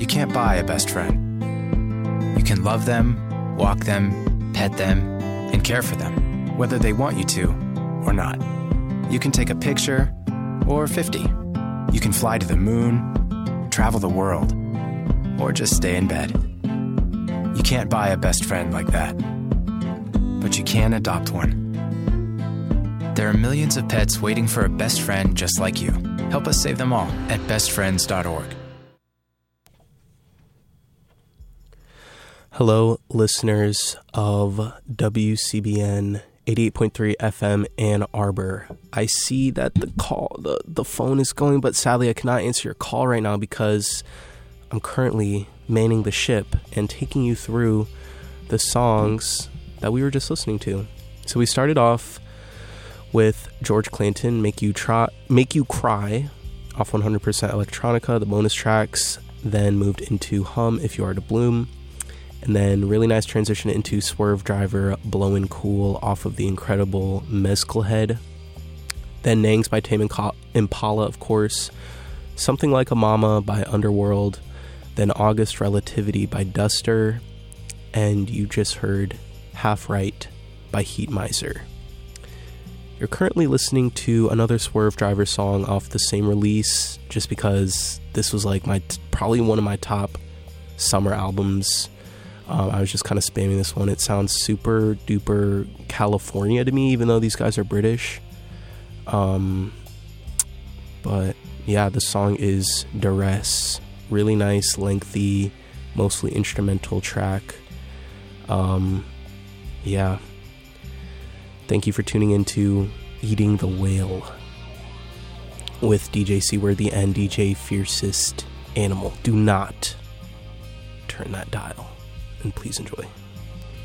You can't buy a best friend. You can love them, walk them, pet them, and care for them, whether they want you to or not. You can take a picture or 50. You can fly to the moon, travel the world, or just stay in bed. You can't buy a best friend like that, but you can adopt one. There are millions of pets waiting for a best friend just like you. Help us save them all at bestfriends.org. Hello, listeners of WCBN 88.3 FM Ann Arbor. I see that the phone is going, but sadly I cannot answer your call right now because I'm currently manning the ship and taking you through the songs that we were just listening to. So we started off with George Clinton, Make You Cry, off 100% Electronica, the bonus tracks, then moved into Hum, If You Are to Bloom, and then really nice transition into Swerve Driver, Blowin' Cool, off of the incredible Mezcal Head. Then Nangs by Tame Impala, of course, Something Like a Mama by Underworld, then August Relativity by Duster, and you just heard Half Right by Heat Miser. You're currently listening to another Swerve Driver song off the same release, just because this was like probably one of my top summer albums. I was just kind of spamming this one. It sounds super duper California to me, even though these guys are British. But yeah, the song is Duress. Really nice, lengthy, mostly instrumental track. Yeah. Thank you for tuning into Eating the Whale with DJ Seaworthy and DJ Fiercest Animal. Do not turn that dial, and please enjoy.